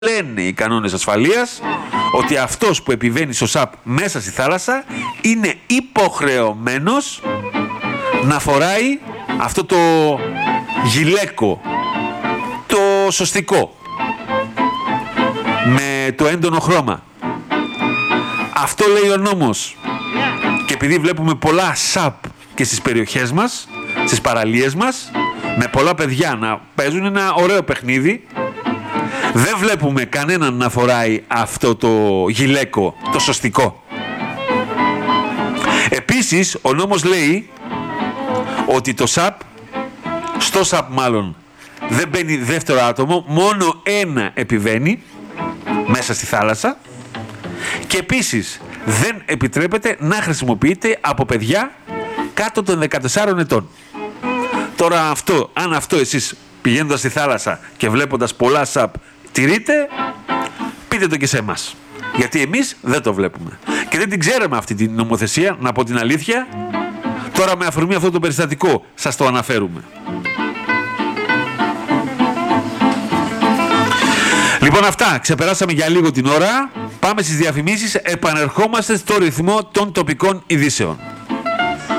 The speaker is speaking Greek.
λένε οι κανόνες ασφαλείας ότι αυτός που επιβαίνει στο ΣΑΠ μέσα στη θάλασσα είναι υποχρεωμένος να φοράει αυτό το γυλαίκο, το σωστικό, με το έντονο χρώμα. Αυτό λέει ο νόμος. Και επειδή βλέπουμε πολλά ΣΑΠ και στις περιοχές μας, στις παραλίες μας, με πολλά παιδιά να παίζουν ένα ωραίο παιχνίδι, δεν βλέπουμε κανέναν να φοράει αυτό το γυλαίκο, το σωστικό. Επίσης, ο νόμος λέει ότι το ΣΑΠ, στο ΣΑΠ μάλλον, δεν μπαίνει δεύτερο άτομο, μόνο ένα επιβαίνει μέσα στη θάλασσα και επίσης δεν επιτρέπεται να χρησιμοποιείται από παιδιά κάτω των 14 ετών. Τώρα αυτό, αν αυτό εσείς πηγαίνοντας στη θάλασσα και βλέποντας πολλά ΣΑΠ τηρείτε, πείτε το και σε εμάς. Γιατί εμείς δεν το βλέπουμε. Και δεν την ξέραμε αυτή την νομοθεσία, να πω την αλήθεια. Τώρα με αφορμή αυτό το περιστατικό σας το αναφέρουμε. Λοιπόν, αυτά. Ξεπεράσαμε για λίγο την ώρα. Πάμε στις διαφημίσεις. Επανερχόμαστε στο ρυθμό των τοπικών ειδήσεων.